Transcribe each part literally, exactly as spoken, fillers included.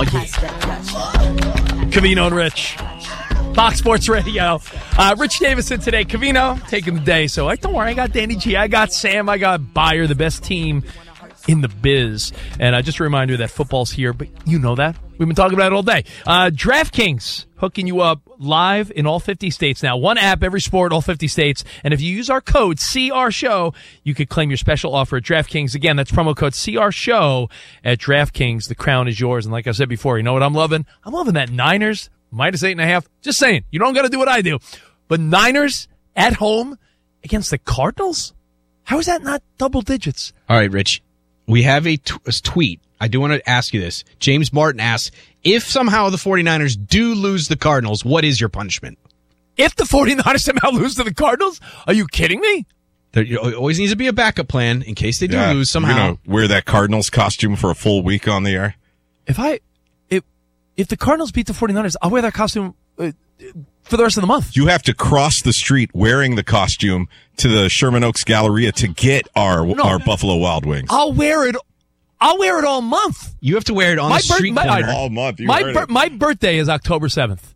Oh, yeah. Covino and Rich. Fox Sports Radio. Uh, Rich Davison today. Covino taking the day. So like, don't worry, I got Danny G. I got Sam. I got Bayer, the best team in the biz. And uh, just a reminder that football's here, but you know that. We've been talking about it all day. Uh, DraftKings hooking you up live in all fifty states now. One app, every sport, all fifty states. And if you use our code C R Show, you could claim your special offer at DraftKings. Again, that's promo code C R Show at DraftKings. The crown is yours. And like I said before, you know what I'm loving? I'm loving that Niners minus eight and a half. Just saying. You don't got to do what I do. But Niners at home against the Cardinals? How is that not double digits? All right, Rich. We have a, t- a tweet. I do want to ask you this. James Martin asks, if somehow the 49ers do lose the Cardinals, what is your punishment? If the 49ers somehow lose to the Cardinals? Are you kidding me? There always needs to be a backup plan in case they do yeah, lose somehow. You know, wear that Cardinals costume for a full week on the air. If I, if, if the Cardinals beat the 49ers, I'll wear that costume uh, for the rest of the month. You have to cross the street wearing the costume to the Sherman Oaks Galleria to get our no, our Buffalo Wild Wings. I'll wear it. I'll wear it all month. You have to wear it on my the street bir- corner. My, all month. You my, heard bir- it. my birthday is October seventh.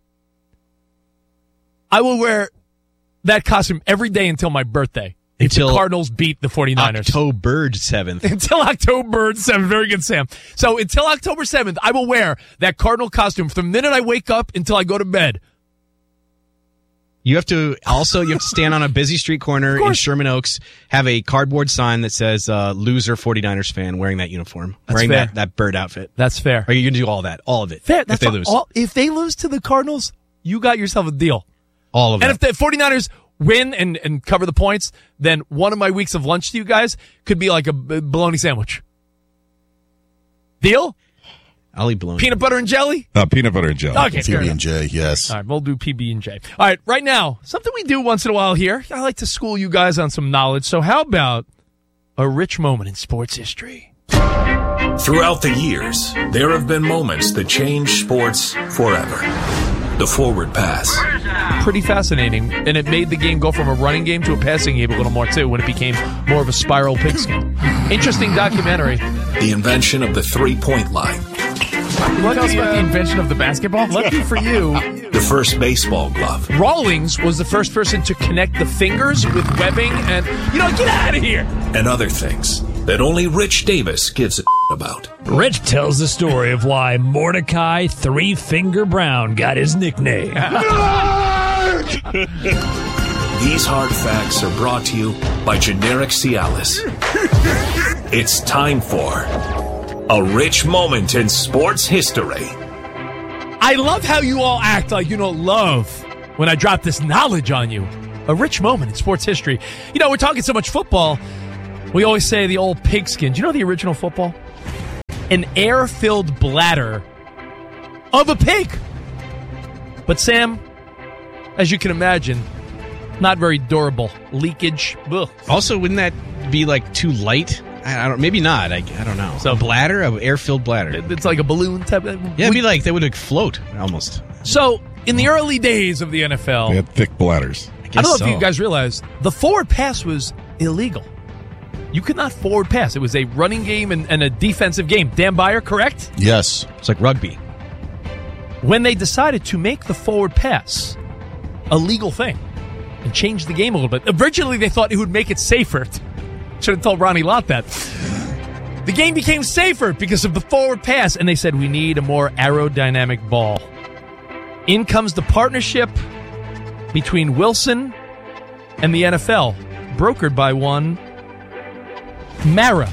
I will wear that costume every day until my birthday. Until if the Cardinals beat the 49ers. October seventh. Until October seventh. Very good, Sam. So until October seventh, I will wear that Cardinal costume from the minute I wake up until I go to bed. You have to also you have to stand on a busy street corner in Sherman Oaks, have a cardboard sign that says uh, "Loser 49ers fan" wearing that uniform, That's wearing fair. that, that bird outfit. That's fair. Are you going to do all that? All of it. Fair. That's if they all, lose. all, if they lose to the Cardinals, you got yourself a deal. All of and that. And if the 49ers win and, and cover the points, then one of my weeks of lunch to you guys could be like a b- bologna sandwich. Deal? I'll eat bologna. Peanut butter and jelly? Uh, peanut butter and jelly. Okay, P B and J, yes. All right, we'll do P B and J. All right, right now, something we do once in a while here. I like to school you guys on some knowledge. So how about a rich moment in sports history? Throughout the years, there have been moments that change sports forever. The forward pass. Pretty fascinating, and it made the game go from a running game to a passing game a little more, too, when it became more of a spiral pigskin. Interesting documentary. The invention of the three-point line. What else about the invention of the basketball? Lucky for you, the first baseball glove. Rawlings was the first person to connect the fingers with webbing and, you know, get out of here. And other things that only Rich Davis gives a about. Rich tells the story of why Mordecai Three Finger Brown got his nickname. These hard facts are brought to you by Generic Cialis. It's time for a rich moment in sports history. I love how you all act like you don't love when I drop this knowledge on you. A rich moment in sports history. You know, we're talking so much football. We always say the old pigskin. Do you know the original football? An air-filled bladder of a pig. But Sam, as you can imagine, not very durable. Leakage. Ugh. Also, wouldn't that be like too light? I, I don't. Maybe not. I, I don't know. So a bladder, an air-filled bladder. It's like a balloon type. Of, yeah, it'd be like they would like float almost. So in the early days of the N F L, they had thick bladders. I, I don't know so. if you guys realize the forward pass was illegal. You could not forward pass. It was a running game and, and a defensive game. Dan Bayer, correct? Yes. It's like rugby. When they decided to make the forward pass a legal thing and change the game a little bit, originally they thought it would make it safer. Should have told Ronnie Lott that. The game became safer because of the forward pass, and they said, we need a more aerodynamic ball. In comes the partnership between Wilson and the N F L, brokered by one Mara.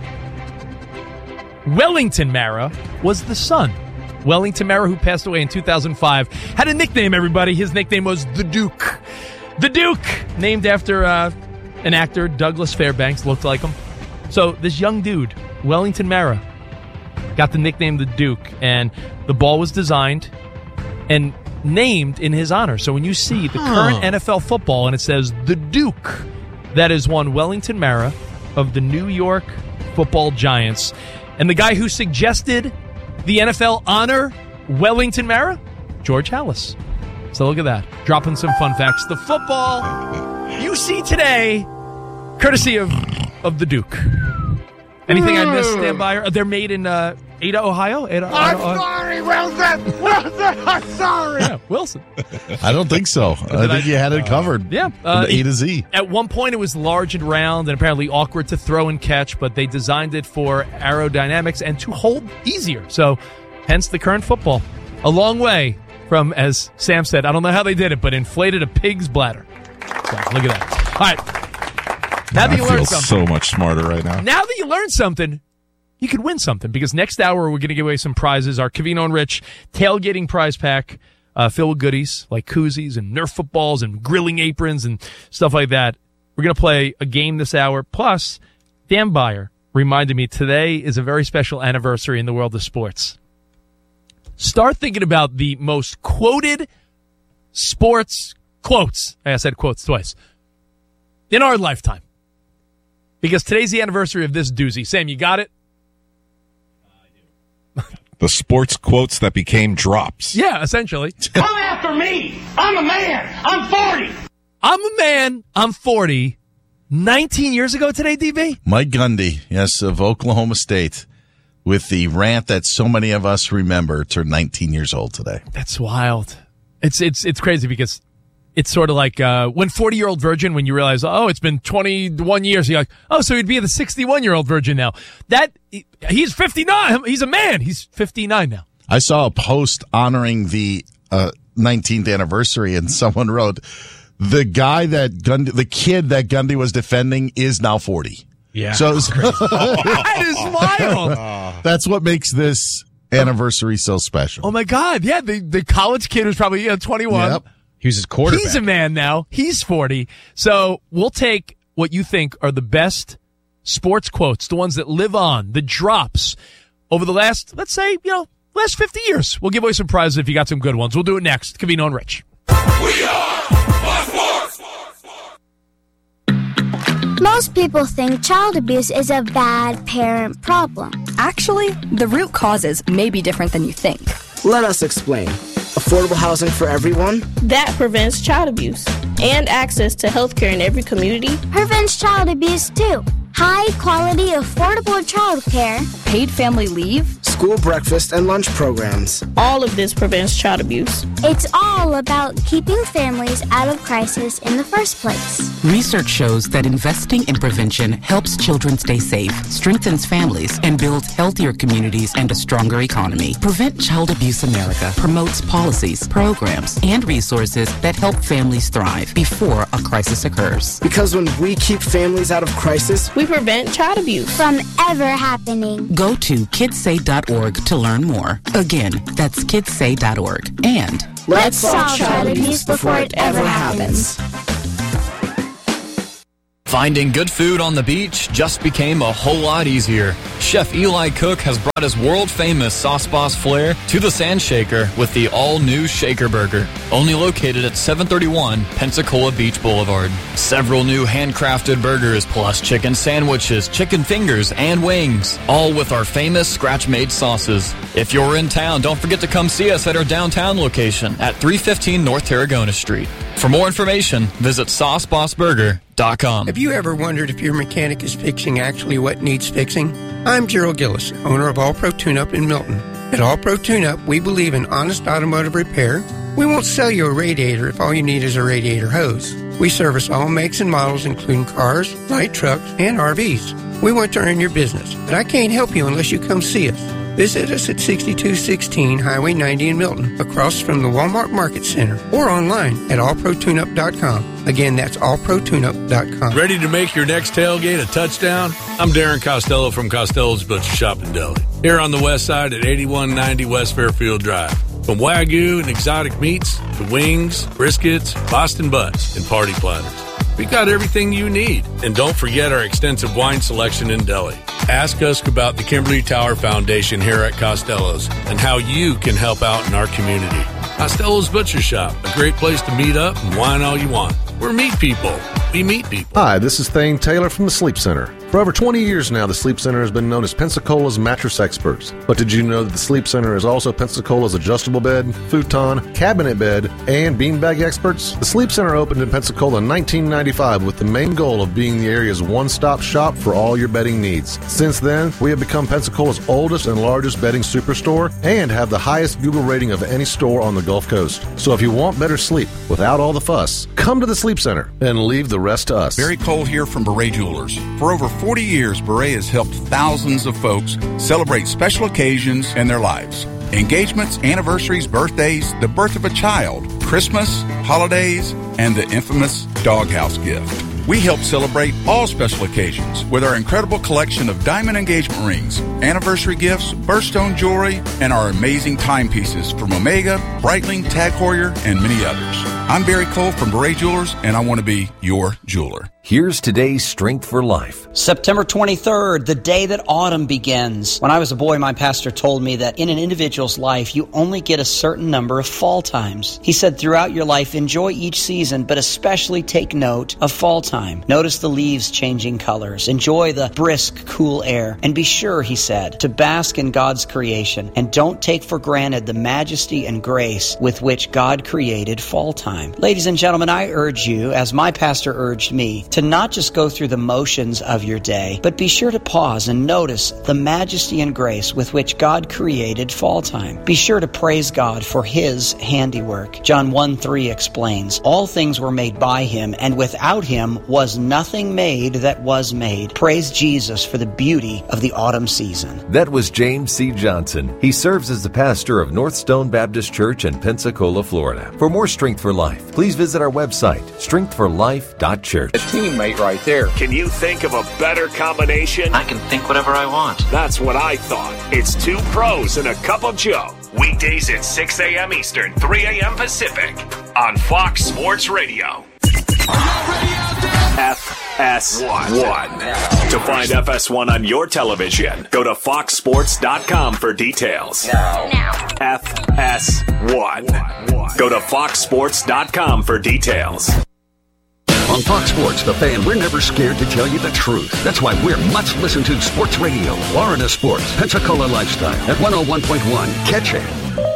Wellington Mara was the son. Wellington Mara, who passed away in two thousand five, had a nickname, everybody. His nickname was The Duke. The Duke, named after uh, an actor, Douglas Fairbanks, looked like him. So this young dude, Wellington Mara, got the nickname The Duke, and the ball was designed and named in his honor. So when you see the current N F L football and it says The Duke, that is one Wellington Mara of the New York Football Giants. And the guy who suggested the N F L honor Wellington Mara? George Halas. So look at that. Dropping some fun facts. The football you see today, courtesy of, of the Duke. Anything I missed, Dan Bayer? They're made in uh, Ada, Ohio? Ada, I'm Ohio? sorry, Wilson. Wilson, I'm sorry. Yeah, Wilson. I don't think so. I think I- you had it covered. Yeah. From Uh, A to Z. At one point, it was large and round and apparently awkward to throw and catch, but they designed it for aerodynamics and to hold easier. So, hence the current football. A long way from, as Sam said, I don't know how they did it, but inflated a pig's bladder. So, look at that. All right. Now that I you feel learned something. so much smarter right now. Now that you learned something, you could win something, because next hour we're going to give away some prizes. Our Covino and Rich tailgating prize pack uh, filled with goodies like koozies and Nerf footballs and grilling aprons and stuff like that. We're going to play a game this hour. Plus, Dan Beyer reminded me today is a very special anniversary in the world of sports. Start thinking about the most quoted sports quotes. I said quotes twice. In our lifetime. Because today's the anniversary of this doozy. Sam, you got it? The sports quotes that became drops. Yeah, essentially. Come after me. I'm a man. I'm forty. I'm a man. I'm forty. nineteen years ago today, D B? Mike Gundy, yes, of Oklahoma State, with the rant that so many of us remember, turned nineteen years old today. That's wild. It's it's it's crazy because it's sort of like uh, when forty-year-old virgin, when you realize, oh, it's been twenty-one years, you're like, oh, so he'd be the sixty-one-year-old virgin now. That he's fifty-nine. He's a man. He's fifty-nine now. I saw a post honoring the uh, nineteenth anniversary, and someone wrote, the guy that Gundy, the kid that Gundy was defending is now forty. Yeah. So That is wild. that's what makes this anniversary so special. Oh, my God. Yeah, the, the college kid was probably you know, twenty-one. Yep. He was his quarterback. He's a man now. He's forty. So we'll take what you think are the best sports quotes, the ones that live on, the drops over the last, let's say, you know, last fifty years. We'll give away some prizes if you got some good ones. We'll do it next. Covino and Rich. We are Fox Most people think child abuse is a bad parent problem. Actually, the root causes may be different than you think. Let us explain. Affordable housing for everyone? That prevents child abuse. And access to health care in every community prevents child abuse too. High quality, affordable child care. Paid family leave. School breakfast and lunch programs. All of this prevents child abuse. It's all about keeping families out of crisis in the first place. Research shows that investing in prevention helps children stay safe, strengthens families, and builds healthier communities and a stronger economy. Prevent Child Abuse America promotes policies, programs, and resources that help families thrive before a crisis occurs. Because when we keep families out of crisis, we prevent child abuse from ever happening. Go to kids say dot org to learn more. Again, that's kids say dot org. And let's solve child abuse before it ever happens. Finding good food on the beach just became a whole lot easier. Chef Eli Cook has brought his world-famous Sauce Boss flair to the Sand Shaker with the all-new Shaker Burger, only located at seven thirty-one Pensacola Beach Boulevard. Several new handcrafted burgers plus chicken sandwiches, chicken fingers, and wings, all with our famous scratch-made sauces. If you're in town, don't forget to come see us at our downtown location at three fifteen North Tarragona Street. For more information, visit sauce boss burger dot com. Have you ever wondered if your mechanic is fixing actually what needs fixing? I'm Gerald Gillis, owner of All Pro Tune-Up in Milton. At All Pro Tune-Up, we believe in honest automotive repair. We won't sell you a radiator if all you need is a radiator hose. We service all makes and models, including cars, light trucks, and R Vs. We want to earn your business, but I can't help you unless you come see us. Visit us at sixty-two sixteen Highway ninety in Milton, across from the Walmart Market Center, or online at all pro tune up dot com. Again, that's all pro tune up dot com. Ready to make your next tailgate a touchdown? I'm Darren Costello from Costello's Butcher Shop in Deli, here on the west side at eighty-one ninety West Fairfield Drive. From Wagyu and exotic meats to wings, briskets, Boston butts, and party platters, we got everything you need. And don't forget our extensive wine selection in deli. Ask us about the Kimberly Tower Foundation here at Costello's and how you can help out in our community. Costello's Butcher Shop, a great place to meet up and wine all you want. We're meat people. We meet people. Hi, this is Thane Taylor from the Sleep Center. For over twenty years now, the Sleep Center has been known as Pensacola's mattress experts. But did you know that the Sleep Center is also Pensacola's adjustable bed, futon, cabinet bed, and beanbag experts? The Sleep Center opened in Pensacola in nineteen ninety-five with the main goal of being the area's one-stop shop for all your bedding needs. Since then, we have become Pensacola's oldest and largest bedding superstore and have the highest Google rating of any store on the Gulf Coast. So if you want better sleep without all the fuss, come to the Sleep Center and leave the rest to us. Barry Cole here from Beret Jewelers. For over forty years, Beret has helped thousands of folks celebrate special occasions in their lives. Engagements, anniversaries, birthdays, the birth of a child, Christmas, holidays, and the infamous doghouse gift. We help celebrate all special occasions with our incredible collection of diamond engagement rings, anniversary gifts, birthstone jewelry, and our amazing timepieces from Omega, Breitling, Tag Heuer, and many others. I'm Barry Cole from Beret Jewelers, and I want to be your jeweler. Here's today's Strength for Life. September twenty-third, the day that autumn begins. When I was a boy, my pastor told me that in an individual's life, you only get a certain number of fall times. He said throughout your life, enjoy each season, but especially take note of fall time. Notice the leaves changing colors. Enjoy the brisk, cool air. And be sure, he said, to bask in God's creation. And don't take for granted the majesty and grace with which God created fall time. Ladies and gentlemen, I urge you, as my pastor urged me, to not just go through the motions of your day, but be sure to pause and notice the majesty and grace with which God created fall time. Be sure to praise God for His handiwork. John one three explains, all things were made by Him, and without Him was nothing made that was made. Praise Jesus for the beauty of the autumn season. That was James C. Johnson. He serves as the pastor of North Stone Baptist Church in Pensacola, Florida. For more Strength for Life, please visit our website, strength for life dot church. Teammate right there. Can you think of a better combination? I can think whatever I want. That's what I thought. It's two pros and a cup of Joe. Weekdays at six a.m. Eastern, three a.m. Pacific on Fox Sports Radio. F S one. To find F S one on your television, go to fox sports dot com for details. Now. Now. F S one. Go to fox sports dot com for details. On Fox Sports, The Fan, we're never scared to tell you the truth. That's why we're much listened to Sports Radio. Florida Sports, Pensacola Lifestyle at one oh one point one. Catch it.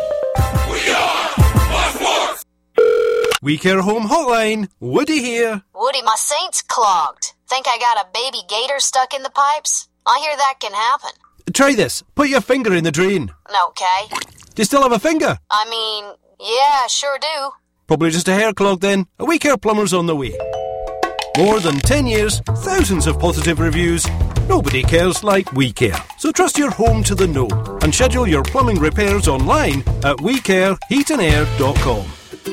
We are Fox Sports. We Care Home Hotline. Woody here. Woody, my Saint's clogged. Think I got a baby gator stuck in the pipes? I hear that can happen. Try this. Put your finger in the drain. Okay. Do you still have a finger? I mean, yeah, sure do. Probably just a hair clog then. A We Care plumber's on the way. More than ten years, thousands of positive reviews. Nobody cares like we care. So trust your home to the know and schedule your plumbing repairs online at we care heat and air dot com.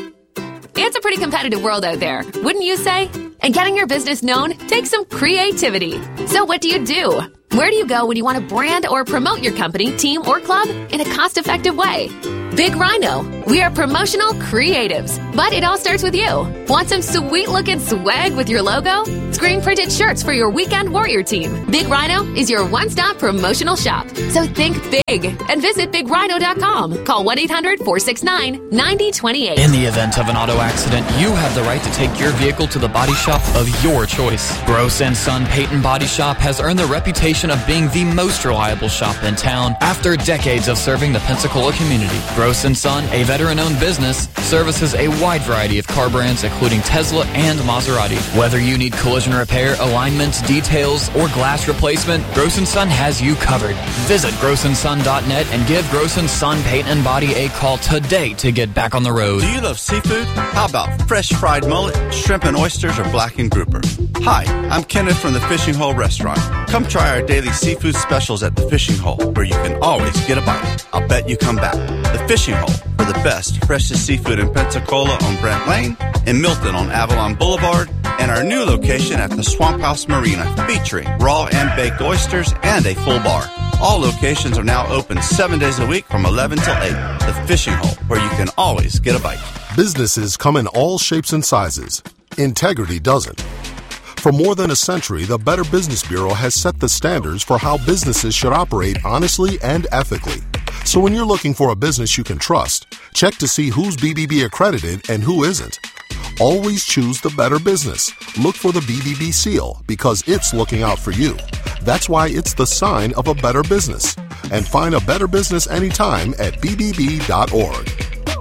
It's a pretty competitive world out there, wouldn't you say? And getting your business known takes some creativity. So what do you do? Where do you go when you want to brand or promote your company, team, or club in a cost-effective way? Big Rhino. We are promotional creatives, but it all starts with you. Want some sweet-looking swag with your logo? Screen-printed shirts for your weekend warrior team. Big Rhino is your one-stop promotional shop. So think big and visit big rhino dot com. Call one eight hundred four six nine nine zero two eight. In the event of an auto accident, you have the right to take your vehicle to the body shop of your choice. Gross and Son Peyton Body Shop has earned the reputation of being the most reliable shop in town after decades of serving the Pensacola community. Gross and Son, a veteran-owned business, services a wide variety of car brands including Tesla and Maserati. Whether you need collision repair, alignment, details, or glass replacement, Gross and Son has you covered. Visit gross and son dot net and give Gross and Son Paint and Body a call today to get back on the road. Do you love seafood? How about fresh fried mullet, shrimp and oysters, or blackened grouper? Hi, I'm Kenneth from the Fishing Hole Restaurant. Come try our daily seafood specials at the Fishing Hole, where you can always get a bite. I'll bet you come back. The Fishing Hole for the best, freshest seafood in Pensacola on Brent Lane, in Milton on Avalon Boulevard, and our new location at the Swamp House Marina, featuring raw and baked oysters and a full bar. All locations are now open seven days a week from eleven till eight. The Fishing Hole, where you can always get a bite. Businesses come in all shapes and sizes. Integrity doesn't. For more than a century, the Better Business Bureau has set the standards for how businesses should operate honestly and ethically. So when you're looking for a business you can trust, check to see who's B B B accredited and who isn't. Always choose the better business. Look for the B B B seal because it's looking out for you. That's why it's the sign of a better business. And find a better business anytime at b b b dot org.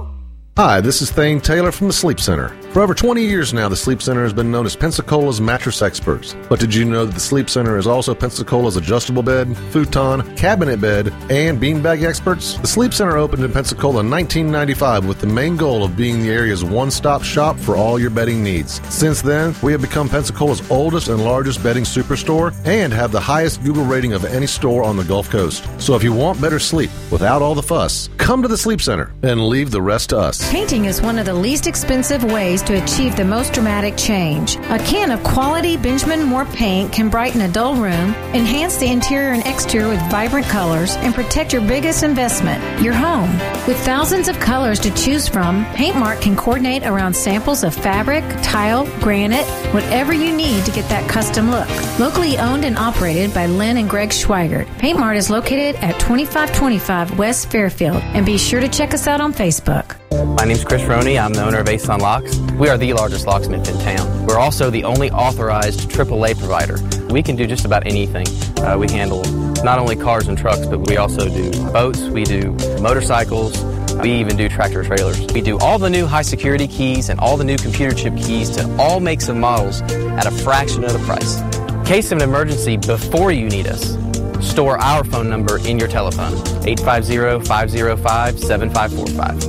Hi, this is Thane Taylor from the Sleep Center. For over twenty years now, the Sleep Center has been known as Pensacola's mattress experts. But did you know that the Sleep Center is also Pensacola's adjustable bed, futon, cabinet bed, and beanbag experts? The Sleep Center opened in Pensacola in nineteen ninety-five with the main goal of being the area's one-stop shop for all your bedding needs. Since then, we have become Pensacola's oldest and largest bedding superstore and have the highest Google rating of any store on the Gulf Coast. So if you want better sleep without all the fuss, come to the Sleep Center and leave the rest to us. Painting is one of the least expensive ways to achieve the most dramatic change. A can of quality Benjamin Moore paint can brighten a dull room, enhance the interior and exterior with vibrant colors, and protect your biggest investment, your home. With thousands of colors to choose from, Paintmark can coordinate around samples of fabric, tile, granite, whatever you need to get that custom look. Locally owned and operated by Lynn and Greg Schweigert, Paintmart is located at twenty-five twenty-five West Fairfield, and be sure to check us out on Facebook. My name's Chris Roney. I'm the owner of Ace on Locks. We are the largest locksmith in town. We're also the only authorized triple A provider. We can do just about anything. Uh, we handle not only cars and trucks, but we also do boats, we do motorcycles, we even do tractor trailers. We do all the new high security keys and all the new computer chip keys to all makes and models at a fraction of the price. In case of an emergency before you need us, store our phone number in your telephone, eight five zero, five zero five, seven five four five.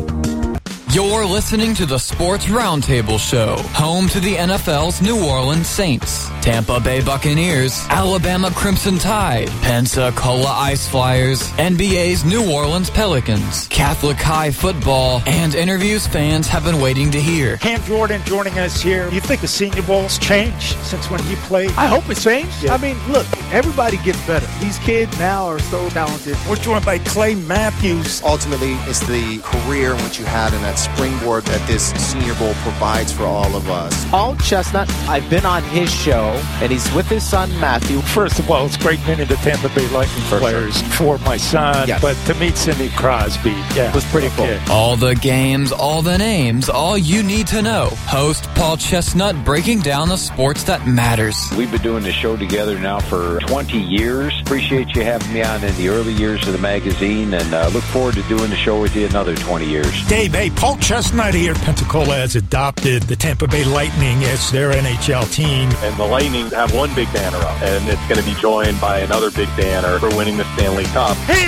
You're listening to the Sports Roundtable Show, home to the N F L's New Orleans Saints, Tampa Bay Buccaneers, Alabama Crimson Tide, Pensacola Ice Flyers, N B A's New Orleans Pelicans, Catholic High football, and interviews fans have been waiting to hear. Cam Jordan joining us here. You think the Senior Bowl's changed since when he played? I hope it's changed. Yeah. I mean, look, everybody gets better. These kids now are so talented. We're joined by Clay Matthews. Ultimately, it's the career in which you had in that springboard that this Senior Bowl provides for all of us. Paul Chestnut, I've been on his show, and he's with his son, Matthew. First of all, it's great meeting the Tampa Bay Lightning for players sure. for my son, yes. But to meet Cindy Crosby, yeah, it was pretty cool. Yeah. All the games, all the names, all you need to know. Host Paul Chestnut breaking down the sports that matters. We've been doing the show together now for twenty years. Appreciate you having me on in the early years of the magazine, and uh, look forward to doing the show with you another twenty years. Dave, hey, Paul Chestnut here. Pensacola has adopted the Tampa Bay Lightning as their N H L team. And the Lightning have one big banner up, and it's going to be joined by another big banner for winning the Stanley Cup. He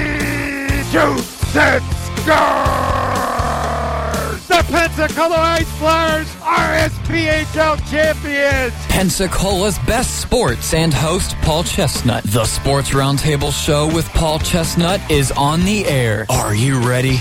shoots and scores! The Pensacola Ice Flyers are S P H L champions! Pensacola's best sports and host Paul Chestnut. The Sports Roundtable Show with Paul Chestnut is on the air. Are you ready?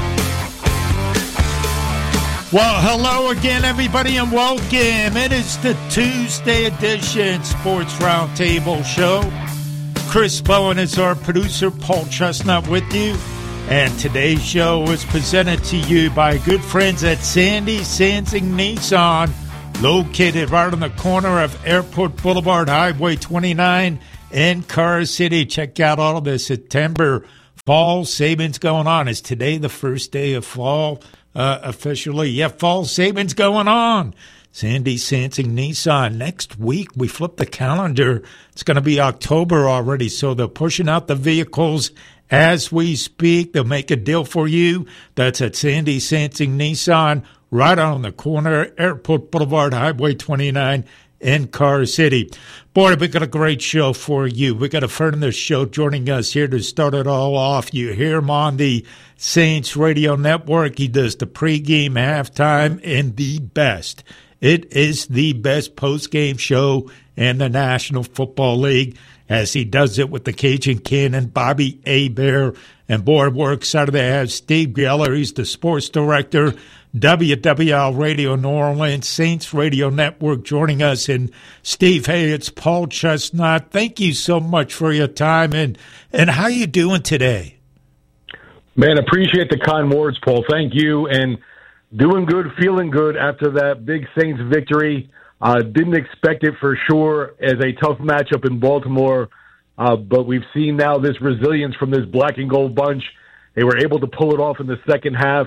Well, hello again, everybody, and welcome. It is the Tuesday edition Sports Roundtable Show. Chris Bowen is our producer, Paul Chestnut with you. And today's show is presented to you by good friends at Sandy Sansing Nissan, located right on the corner of Airport Boulevard, Highway twenty-nine in Car City. Check out all of the September fall savings going on. Is today the first day of fall? Uh, officially, yeah, fall savings going on. Sandy Sansing Nissan. Next week, we flip the calendar. It's going to be October already, so they're pushing out the vehicles as we speak. They'll make a deal for you. That's at Sandy Sansing Nissan, right on the corner, Airport Boulevard, Highway twenty-nine in Car City. Boy, we got a great show for you. We got a friend of the show joining us here to start it all off. You hear him on the Saints Radio Network. He does the pregame, halftime, and the best. It is the best postgame show in the National Football League, as he does it with the Cajun Cannon, Bobby Hebert. And boy, we're excited to have Steve Geller. He's the sports director, W W L Radio New Orleans, Saints Radio Network, joining us. And Steve, hey, it's Paul Chestnut. Thank you so much for your time. And, and how you doing today? Man, appreciate the kind words, Paul. Thank you. And doing good, feeling good after that big Saints victory. Uh, didn't expect it for sure as a tough matchup in Baltimore. Uh, but we've seen now this resilience from this black and gold bunch. They were able to pull it off in the second half.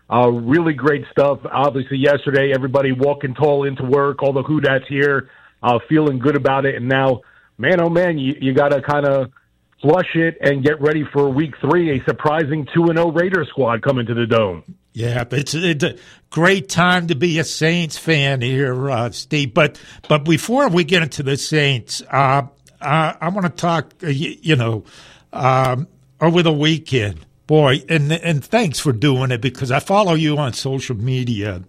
Uh, really great stuff. Obviously, yesterday, everybody walking tall into work, all the Who Dats here, uh, feeling good about it. And now, man, oh, man, you, you got to kind of flush it and get ready for week three, a surprising two and oh Raider squad coming to the Dome. Yeah, it's, it's a great time to be a Saints fan here, uh, Steve. But but before we get into the Saints, uh, uh, I want to talk, uh, you, you know, um, over the weekend. Boy, and and thanks for doing it, because I follow you on social media.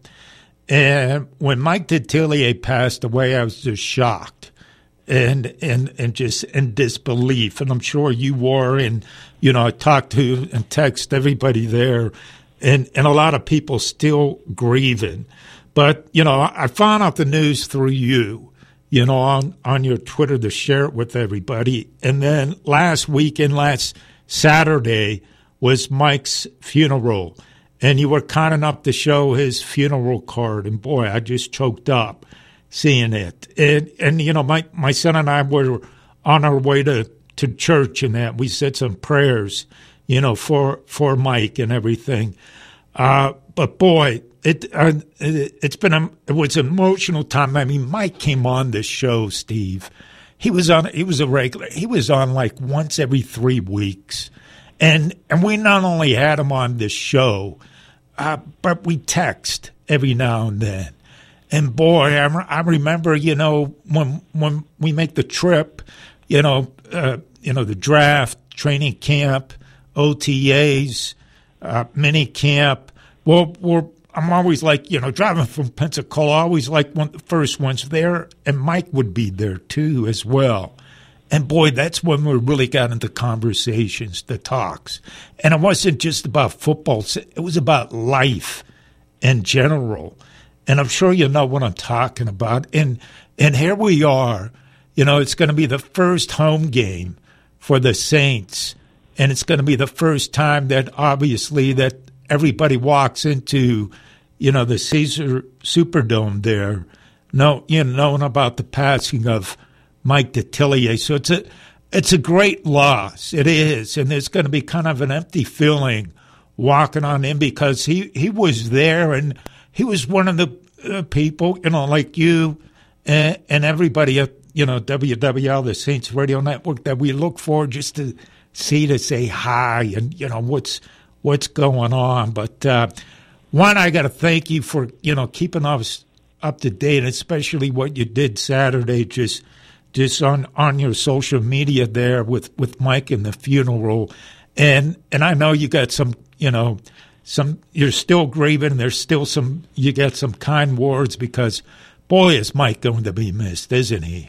And when Mike Detillier passed away, I was just shocked and and and just in disbelief. And I'm sure you were. And, you know, I talked to and text everybody there, and, and a lot of people still grieving. But, you know, I found out the news through you, you know, on, on your Twitter to share it with everybody. And then last weekend, last Saturday, was Mike's funeral, and you were kind enough to show his funeral card, and boy, I just choked up seeing it. And, and you know, my, my son and I were on our way to, to church, and that we said some prayers, you know, for for Mike and everything. Uh, but boy, it, uh, it it's been a, it was an emotional time. I mean, Mike came on this show, Steve. He was on. He was a regular. He was on like once every three weeks. And and we not only had him on this show, uh, but we text every now and then. And boy, I, I remember, you know, when when we make the trip, you know, uh, you know, the draft, training camp, O T As, uh, mini camp. Well, we're, I'm always like, you know, driving from Pensacola, always like one of the first ones there, and Mike would be there too as well. And, boy, that's when we really got into conversations, the talks. And it wasn't just about football. It was about life in general. And I'm sure you know what I'm talking about. And and here we are. You know, it's going to be the first home game for the Saints. And it's going to be the first time that, obviously, that everybody walks into, you know, the Caesar Superdome there, know, you know, knowing about the passing of Mike Detillier. So it's a it's a great loss. It is. And there's going to be kind of an empty feeling walking on in, because he, he was there, and he was one of the uh, people, you know, like you and, and everybody at, you know, W W L, the Saints Radio Network, that we look for just to see, to say hi and, you know, what's what's going on. But, uh, one, I got to thank you for, you know, keeping us up to date, especially what you did Saturday, just just on, on your social media there with, with Mike and the funeral. And and I know you got some, you know, some you're still grieving. There's still some, you got some kind words, because, boy, is Mike going to be missed, isn't he?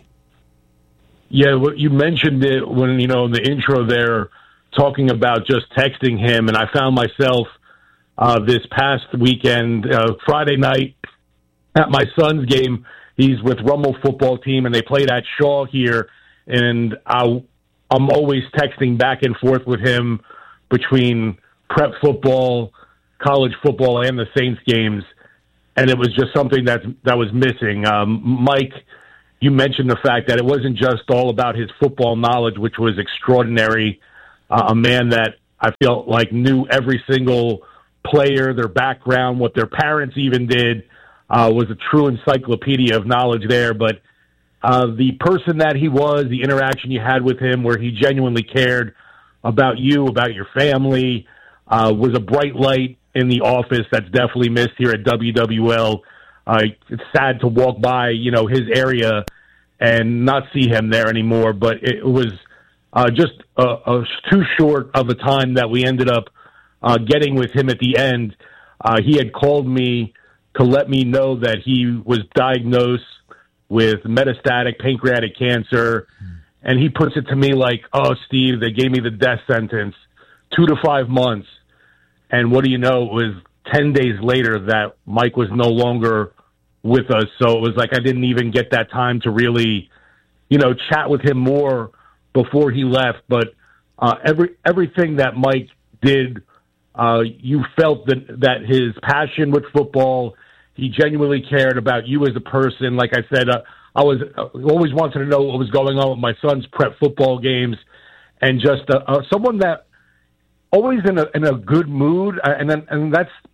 Yeah, well, you mentioned it when, you know, in the intro there, talking about just texting him. And I found myself uh, this past weekend, uh, Friday night, at my son's game. He's with Rummel football team, and they played at Shaw here. And I, I'm always texting back and forth with him between prep football, college football, and the Saints games. And it was just something that that was missing. Um, Mike, you mentioned the fact that it wasn't just all about his football knowledge, which was extraordinary. Uh, a man that I felt like knew every single player, their background, what their parents even did. Uh, was a true encyclopedia of knowledge there. But uh, the person that he was, the interaction you had with him, where he genuinely cared about you, about your family, uh, was a bright light in the office that's definitely missed here at W W L. Uh, it's sad to walk by, you know, his area and not see him there anymore. But it was uh, just a, a too short of a time that we ended up uh, getting with him at the end. Uh, he had called me to let me know that he was diagnosed with metastatic pancreatic cancer. And he puts it to me like, oh, Steve, they gave me the death sentence, two to five months. And what do you know? It was ten days later that Mike was no longer with us. So it was like I didn't even get that time to really, you know, chat with him more before he left. But uh, every everything that Mike did, uh, you felt that, that his passion with football, he genuinely cared about you as a person. Like I said, uh, I was uh, always wanted to know what was going on with my son's prep football games, and just uh, uh, someone that always in a in a good mood. Uh, and then, and that's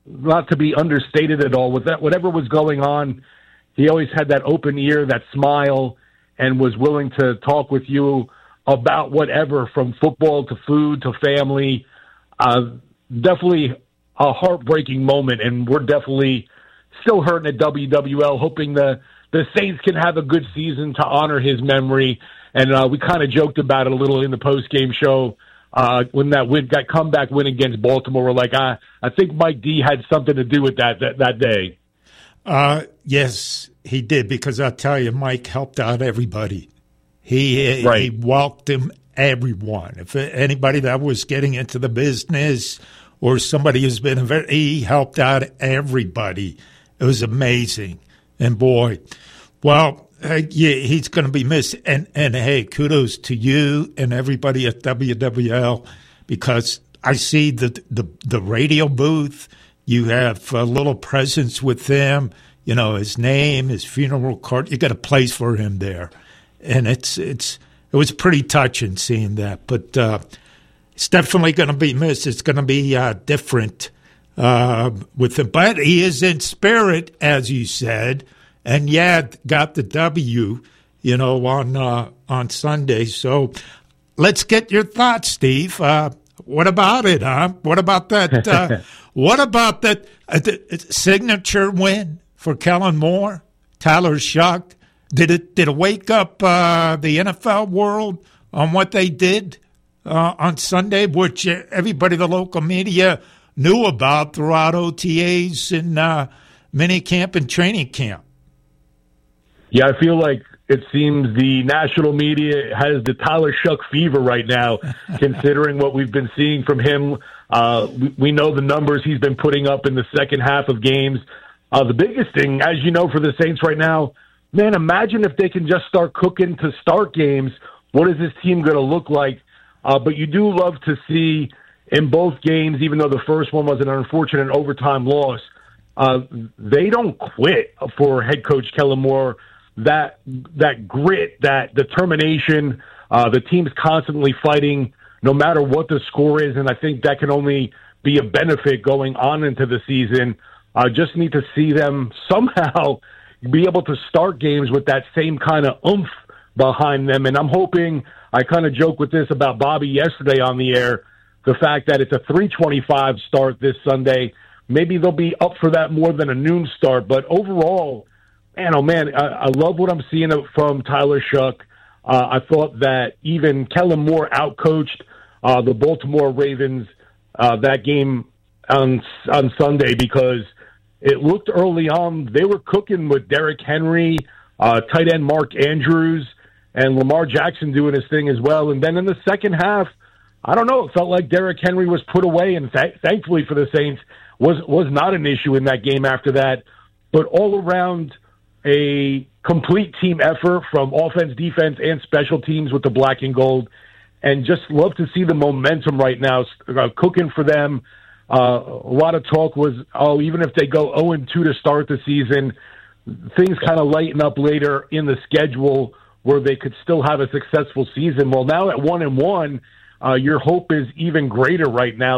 not to be understated at all, with that, whatever was going on, he always had that open ear, that smile, and was willing to talk with you about whatever, from football to food to family. Uh, definitely a heartbreaking moment, and we're definitely still hurting at W W L, hoping the, the Saints can have a good season to honor his memory. And uh, we kind of joked about it a little in the post-game show uh, when that win, that comeback win against Baltimore. We're like, I, I think Mike D had something to do with that that, that day. Uh, yes, he did, because I'll tell you, Mike helped out everybody. He, right. he welcomed everyone. If anybody that was getting into the business or somebody who's been, a very, he helped out everybody. It was amazing. And boy, well, uh, yeah, he's going to be missed. And, and hey, kudos to you and everybody at W W L, because I see the, the, the radio booth. You have a little presence with them, you know, his name, his funeral card. You got a place for him there. And it's it's it was pretty touching seeing that. But uh, it's definitely going to be missed. It's going to be uh, different uh, with him. But he is in spirit, as you said, and yeah, got the W, you know, on uh, on Sunday. So let's get your thoughts, Steve. Uh, what about it, huh? What about that? Uh, what about that uh, the signature win for Kellen Moore, Tyler Shuck? Did it did it wake up uh, the N F L world on what they did uh, on Sunday, which everybody, the local media, knew about throughout O T As and uh, minicamp and training camp? Yeah, I feel like it seems the national media has the Tyler Shuck fever right now, considering what we've been seeing from him. Uh, we, we know the numbers he's been putting up in the second half of games. Uh, the biggest thing, as you know, for the Saints right now, man, imagine if they can just start cooking to start games. What is this team going to look like? Uh, but you do love to see in both games, even though the first one was an unfortunate overtime loss, uh, they don't quit for head coach Kellen Moore. That that grit, that determination, uh, the team's constantly fighting no matter what the score is, and I think that can only be a benefit going on into the season. I uh, just need to see them somehow be able to start games with that same kind of oomph behind them. And I'm hoping, I kind of joked with this about Bobby yesterday on the air, the fact that it's a three twenty-five start this Sunday. Maybe they'll be up for that more than a noon start. But overall, man, oh man, I, I love what I'm seeing from Tyler Shuck. Uh, I thought that even Kellen Moore outcoached uh, the Baltimore Ravens uh, that game on on Sunday, because it looked early on they were cooking with Derrick Henry, uh, tight end Mark Andrews, and Lamar Jackson doing his thing as well. And then in the second half, I don't know, it felt like Derrick Henry was put away, and th- thankfully for the Saints, was was not an issue in that game after that. But all around, a complete team effort from offense, defense, and special teams with the black and gold. And just love to see the momentum right now uh, cooking for them. Uh, a lot of talk was, oh, even if they go oh and two to start the season, things kind of lighten up later in the schedule where they could still have a successful season. Well, now at one and one, uh, your hope is even greater right now.